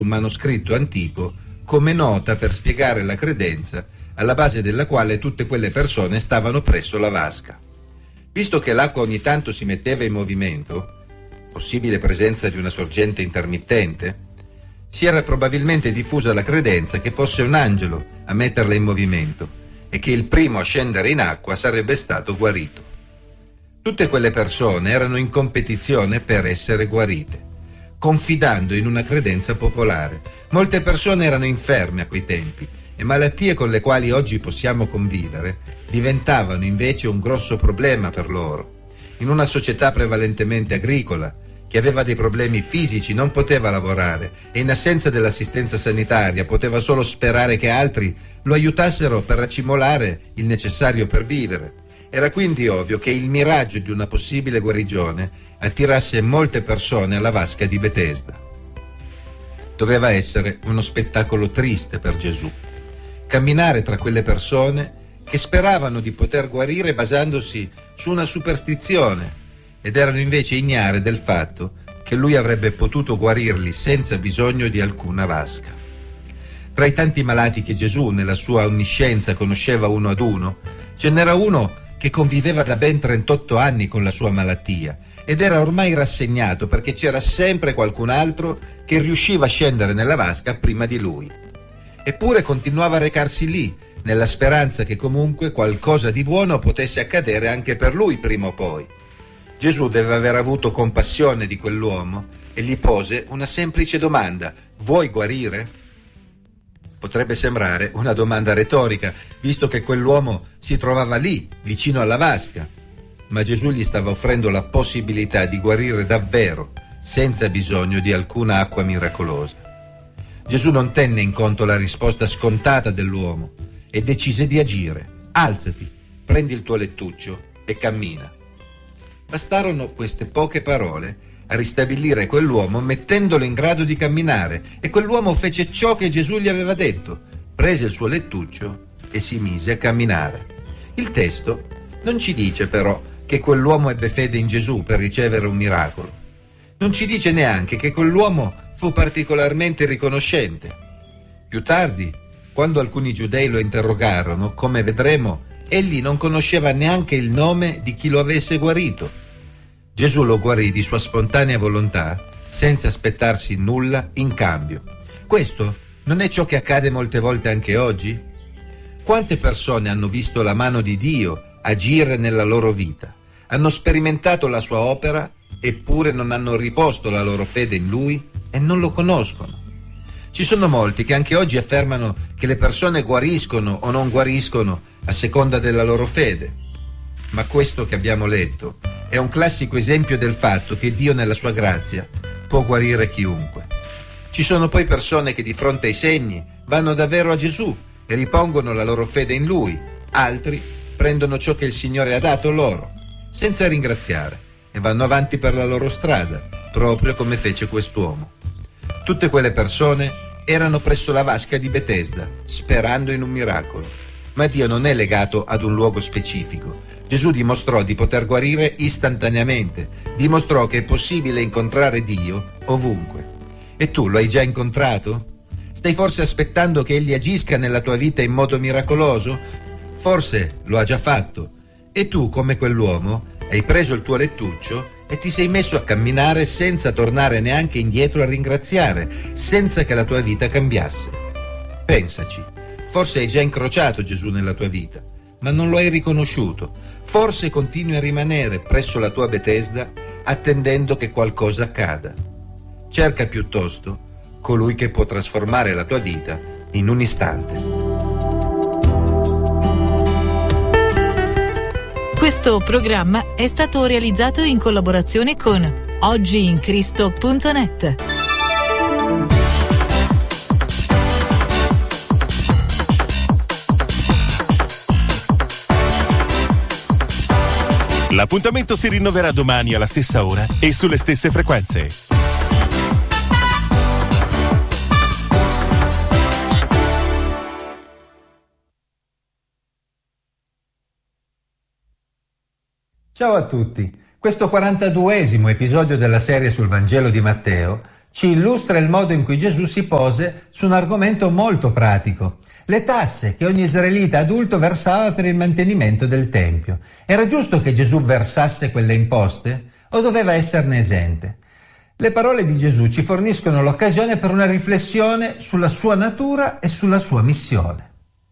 un manoscritto antico come nota per spiegare la credenza alla base della quale tutte quelle persone stavano presso la vasca. Visto che l'acqua ogni tanto si metteva in movimento, possibile presenza di una sorgente intermittente, si era probabilmente diffusa la credenza che fosse un angelo a metterla in movimento e che il primo a scendere in acqua sarebbe stato guarito. Tutte quelle persone erano in competizione per essere guarite, confidando in una credenza popolare. Molte persone erano inferme a quei tempi e malattie con le quali oggi possiamo convivere diventavano invece un grosso problema per loro. In una società prevalentemente agricola, chi aveva dei problemi fisici non poteva lavorare e in assenza dell'assistenza sanitaria poteva solo sperare che altri lo aiutassero per raccimolare il necessario per vivere. Era quindi ovvio che il miraggio di una possibile guarigione attirasse molte persone alla vasca di Betesda. Doveva essere uno spettacolo triste per Gesù. Camminare tra quelle persone che speravano di poter guarire basandosi su una superstizione ed erano invece ignare del fatto che lui avrebbe potuto guarirli senza bisogno di alcuna vasca. Tra i tanti malati che Gesù nella sua onniscienza conosceva uno ad uno, ce n'era uno che conviveva da ben 38 anni con la sua malattia ed era ormai rassegnato perché c'era sempre qualcun altro che riusciva a scendere nella vasca prima di lui. Eppure continuava a recarsi lì, nella speranza che comunque qualcosa di buono potesse accadere anche per lui prima o poi. Gesù deve aver avuto compassione di quell'uomo e gli pose una semplice domanda: vuoi guarire? Potrebbe sembrare una domanda retorica, visto che quell'uomo si trovava lì, vicino alla vasca, ma Gesù gli stava offrendo la possibilità di guarire davvero, senza bisogno di alcuna acqua miracolosa. Gesù non tenne in conto la risposta scontata dell'uomo e decise di agire. Alzati, prendi il tuo lettuccio e cammina. Bastarono queste poche parole a ristabilire quell'uomo mettendolo in grado di camminare e quell'uomo fece ciò che Gesù gli aveva detto, prese il suo lettuccio e si mise a camminare. Il testo non ci dice però che quell'uomo ebbe fede in Gesù per ricevere un miracolo. Non ci dice neanche che quell'uomo fu particolarmente riconoscente. Più tardi, quando alcuni giudei lo interrogarono, come vedremo, egli non conosceva neanche il nome di chi lo avesse guarito. Gesù lo guarì di sua spontanea volontà, senza aspettarsi nulla in cambio. Questo non è ciò che accade molte volte anche oggi? Quante persone hanno visto la mano di Dio agire nella loro vita, hanno sperimentato la sua opera, eppure non hanno riposto la loro fede in Lui e non lo conoscono? Ci sono molti che anche oggi affermano che le persone guariscono o non guariscono a seconda della loro fede. Ma questo che abbiamo letto è un classico esempio del fatto che Dio nella sua grazia può guarire chiunque. Ci sono poi persone che di fronte ai segni vanno davvero a Gesù e ripongono la loro fede in Lui. Altri prendono ciò che il Signore ha dato loro, senza ringraziare, e vanno avanti per la loro strada, proprio come fece quest'uomo. Tutte quelle persone erano presso la vasca di Betesda, sperando in un miracolo. Ma Dio non è legato ad un luogo specifico. Gesù dimostrò di poter guarire istantaneamente, dimostrò che è possibile incontrare Dio ovunque. E tu lo hai già incontrato? Stai forse aspettando che Egli agisca nella tua vita in modo miracoloso? Forse lo ha già fatto. E tu, come quell'uomo, hai preso il tuo lettuccio e ti sei messo a camminare senza tornare neanche indietro a ringraziare, senza che la tua vita cambiasse. Pensaci, forse hai già incrociato Gesù nella tua vita, ma non lo hai riconosciuto. Forse continui a rimanere presso la tua Betesda attendendo che qualcosa accada. Cerca piuttosto colui che può trasformare la tua vita in un istante. Questo programma è stato realizzato in collaborazione con oggiincristo.net. L'appuntamento si rinnoverà domani alla stessa ora e sulle stesse frequenze. Ciao a tutti, questo 42esimo episodio della serie sul Vangelo di Matteo ci illustra il modo in cui Gesù si pose su un argomento molto pratico: le tasse che ogni israelita adulto versava per il mantenimento del Tempio. Era giusto che Gesù versasse quelle imposte o doveva esserne esente? Le parole di Gesù ci forniscono l'occasione per una riflessione sulla sua natura e sulla sua missione.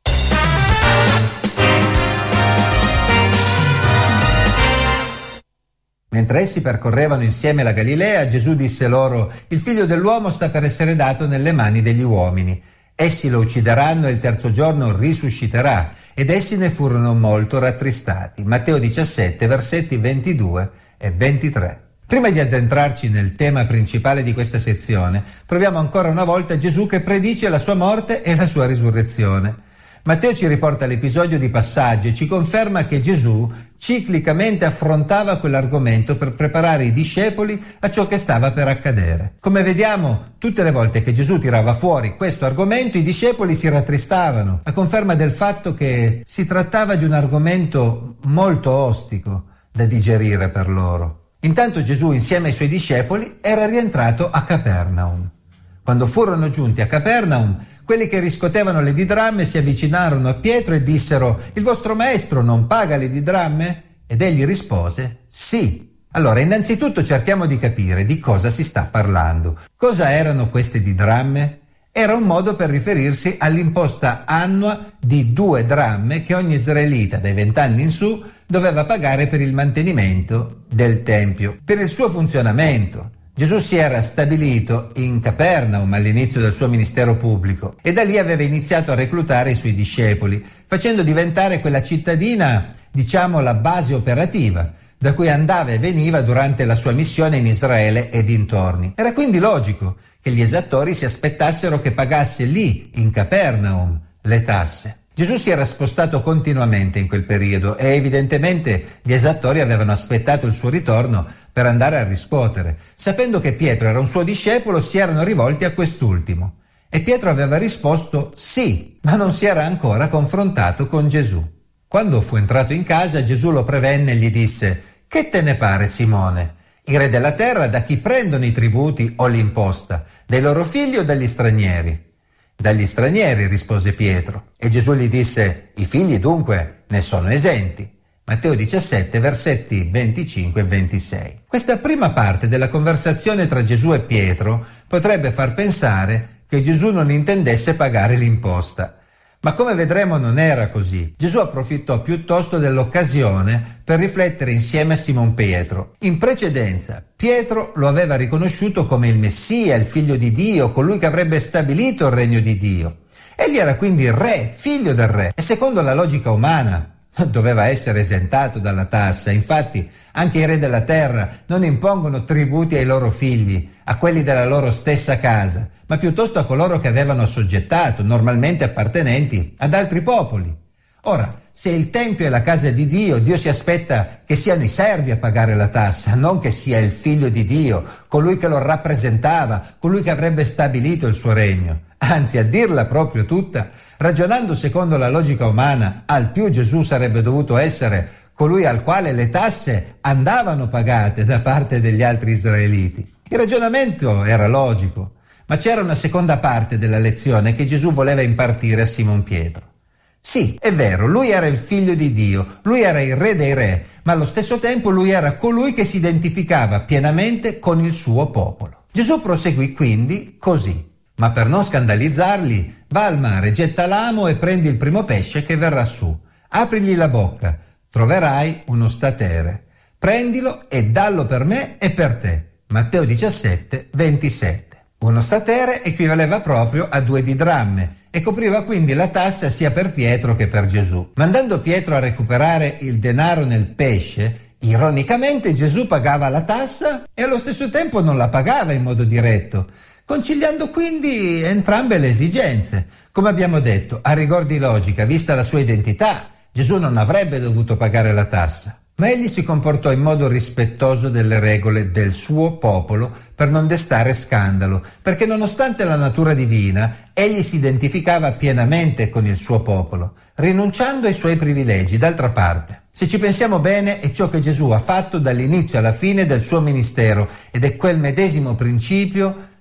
Mentre essi percorrevano insieme la Galilea, Gesù disse loro: il figlio dell'uomo sta per essere dato nelle mani degli uomini. Essi lo uccideranno e il terzo giorno risusciterà. Ed essi ne furono molto rattristati. Matteo 17, versetti 22 e 23. Prima di addentrarci nel tema principale di questa sezione, troviamo ancora una volta Gesù che predice la sua morte e la sua risurrezione. Matteo ci riporta l'episodio di passaggio e ci conferma che Gesù ciclicamente affrontava quell'argomento per preparare i discepoli a ciò che stava per accadere. Come vediamo, tutte le volte che Gesù tirava fuori questo argomento, i discepoli si rattristavano, a conferma del fatto che si trattava di un argomento molto ostico da digerire per loro. Intanto Gesù, insieme ai suoi discepoli, era rientrato a Capernaum. Quando furono giunti a Capernaum, quelli che riscuotevano le didramme si avvicinarono a Pietro e dissero: il vostro maestro non paga le didramme? Ed egli rispose: sì. Allora, innanzitutto cerchiamo di capire di cosa si sta parlando. Cosa erano queste didramme? Era un modo per riferirsi all'imposta annua di 2 dramme che ogni israelita dai 20 anni in su doveva pagare per il mantenimento del Tempio, per il suo funzionamento. Gesù si era stabilito in Capernaum all'inizio del suo ministero pubblico e da lì aveva iniziato a reclutare i suoi discepoli, facendo diventare quella cittadina, la base operativa, da cui andava e veniva durante la sua missione in Israele e dintorni. Era quindi logico che gli esattori si aspettassero che pagasse lì, in Capernaum, le tasse. Gesù si era spostato continuamente in quel periodo e evidentemente gli esattori avevano aspettato il suo ritorno per andare a riscuotere. Sapendo che Pietro era un suo discepolo, si erano rivolti a quest'ultimo. E Pietro aveva risposto sì, ma non si era ancora confrontato con Gesù. Quando fu entrato in casa, Gesù lo prevenne e gli disse: che te ne pare, Simone? I re della terra da chi prendono i tributi o l'imposta? Dai loro figli o dagli stranieri? Dagli stranieri, rispose Pietro. E Gesù gli disse: i figli dunque ne sono esenti. Matteo 17, versetti 25 e 26. Questa prima parte della conversazione tra Gesù e Pietro potrebbe far pensare che Gesù non intendesse pagare l'imposta. Ma come vedremo non era così. Gesù approfittò piuttosto dell'occasione per riflettere insieme a Simon Pietro. In precedenza, Pietro lo aveva riconosciuto come il Messia, il figlio di Dio, colui che avrebbe stabilito il regno di Dio. Egli era quindi il re, figlio del re, e secondo la logica umana doveva essere esentato dalla tassa. Infatti, anche i re della terra non impongono tributi ai loro figli, a quelli della loro stessa casa, ma piuttosto a coloro che avevano assoggettato, normalmente appartenenti ad altri popoli. Ora, se il Tempio è la casa di Dio, Dio si aspetta che siano i servi a pagare la tassa, non che sia il figlio di Dio, colui che lo rappresentava, colui che avrebbe stabilito il suo regno. Anzi, a dirla proprio tutta, ragionando secondo la logica umana, al più Gesù sarebbe dovuto essere colui al quale le tasse andavano pagate da parte degli altri israeliti. Il ragionamento era logico, ma c'era una seconda parte della lezione che Gesù voleva impartire a Simon Pietro. Sì, è vero, lui era il figlio di Dio, lui era il re dei re, ma allo stesso tempo lui era colui che si identificava pienamente con il suo popolo. Gesù proseguì quindi così: ma per non scandalizzarli, va al mare, getta l'amo e prendi il primo pesce che verrà su. Aprigli la bocca, troverai uno statere. Prendilo e dallo per me e per te. Matteo 17, 27. Uno statere equivaleva proprio a 2 didramme e copriva quindi la tassa sia per Pietro che per Gesù. Mandando Pietro a recuperare il denaro nel pesce, ironicamente Gesù pagava la tassa e allo stesso tempo non la pagava in modo diretto, conciliando quindi entrambe le esigenze. Come abbiamo detto, a rigor di logica, vista la sua identità, Gesù non avrebbe dovuto pagare la tassa, ma egli si comportò in modo rispettoso delle regole del suo popolo per non destare scandalo, perché nonostante la natura divina, egli si identificava pienamente con il suo popolo, rinunciando ai suoi privilegi. D'altra parte, se ci pensiamo bene, è ciò che Gesù ha fatto dall'inizio alla fine del suo ministero ed è quel medesimo principio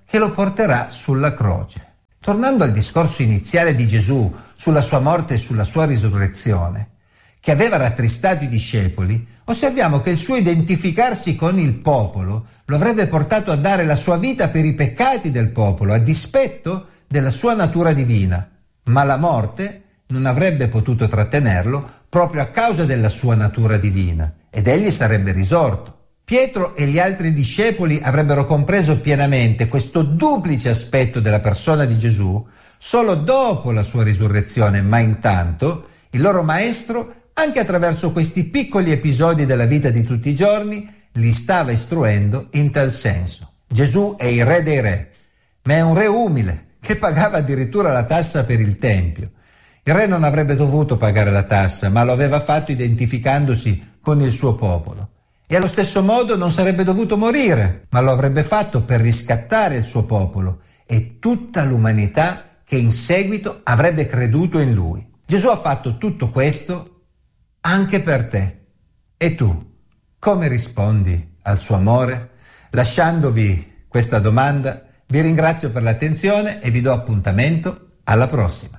che lo porterà sulla croce. Tornando al discorso iniziale di Gesù sulla sua morte e sulla sua risurrezione, che aveva rattristato i discepoli, osserviamo che il suo identificarsi con il popolo lo avrebbe portato a dare la sua vita per i peccati del popolo, a dispetto della sua natura divina, ma la morte non avrebbe potuto trattenerlo proprio a causa della sua natura divina, ed egli sarebbe risorto. Pietro e gli altri discepoli avrebbero compreso pienamente questo duplice aspetto della persona di Gesù solo dopo la sua risurrezione, ma intanto il loro maestro, anche attraverso questi piccoli episodi della vita di tutti i giorni, li stava istruendo in tal senso. Gesù è il re dei re, ma è un re umile che pagava addirittura la tassa per il Tempio. Il re non avrebbe dovuto pagare la tassa, ma lo aveva fatto identificandosi con il suo popolo. E allo stesso modo non sarebbe dovuto morire, ma lo avrebbe fatto per riscattare il suo popolo e tutta l'umanità che in seguito avrebbe creduto in lui. Gesù ha fatto tutto questo anche per te. E tu, come rispondi al suo amore? Lasciandovi questa domanda, vi ringrazio per l'attenzione e vi do appuntamento alla prossima.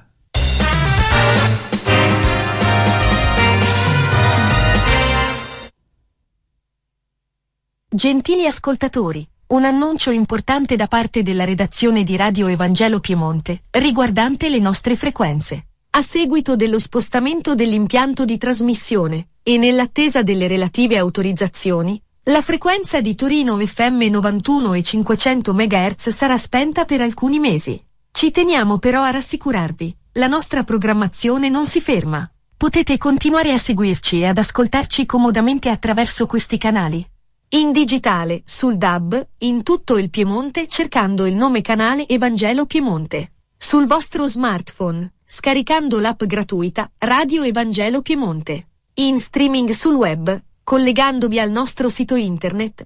Gentili ascoltatori, un annuncio importante da parte della redazione di Radio Evangelo Piemonte, riguardante le nostre frequenze. A seguito dello spostamento dell'impianto di trasmissione, e nell'attesa delle relative autorizzazioni, la frequenza di Torino FM 91 e 500 MHz sarà spenta per alcuni mesi. Ci teniamo però a rassicurarvi, la nostra programmazione non si ferma. Potete continuare a seguirci e ad ascoltarci comodamente attraverso questi canali. In digitale, sul DAB, in tutto il Piemonte cercando il nome canale Evangelo Piemonte. Sul vostro smartphone, scaricando l'app gratuita Radio Evangelo Piemonte. In streaming sul web, collegandovi al nostro sito internet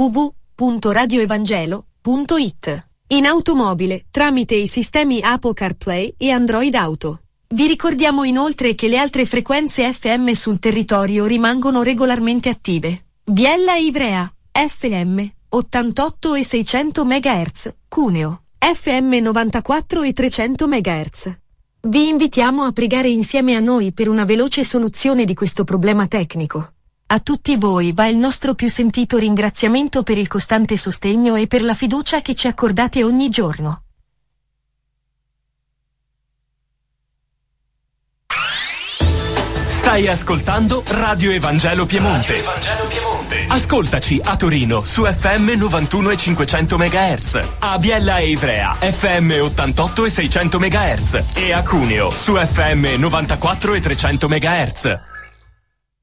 www.radioevangelo.it. In automobile, tramite i sistemi Apple CarPlay e Android Auto. Vi ricordiamo inoltre che le altre frequenze FM sul territorio rimangono regolarmente attive. Biella e Ivrea, FM, 88 e 600 MHz, Cuneo, FM 94 e 300 MHz. Vi invitiamo a pregare insieme a noi per una veloce soluzione di questo problema tecnico. A tutti voi va il nostro più sentito ringraziamento per il costante sostegno e per la fiducia che ci accordate ogni giorno. Stai ascoltando Radio Evangelo Piemonte. Ascoltaci a Torino su FM 91 e 500 MHz, a Biella e Ivrea FM 88 e 600 MHz e a Cuneo su FM 94 e 300 MHz.